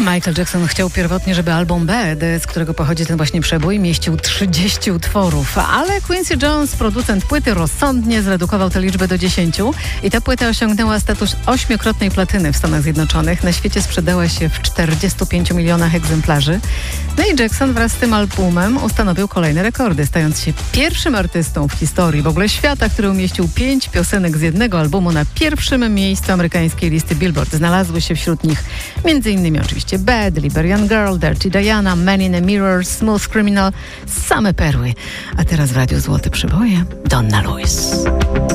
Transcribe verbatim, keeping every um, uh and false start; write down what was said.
Michael Jackson chciał pierwotnie, żeby album Bad, z którego pochodzi ten właśnie przebój, mieścił trzydzieści utworów, ale Quincy Jones, producent płyty, rozsądnie zredukował tę liczbę do dziesięciu i ta płyta osiągnęła status ośmiokrotnej platyny w Stanach Zjednoczonych. Na świecie sprzedała się w czterdziestu pięciu milionach egzemplarzy. No i Jackson wraz z tym albumem ustanowił kolejne rekordy, stając się pierwszym artystą w historii w ogóle świata, który umieścił pięć piosenek z jednego albumu na pierwszym miejscu amerykańskiej listy Billboard. Znalazły się wśród nich między innymi oczywiście Bad, Liberian Girl, Dirty Diana, Man in a Mirror, Smooth Criminal, same perły. A teraz w Radiu Złote Przyboje Donna Lewis.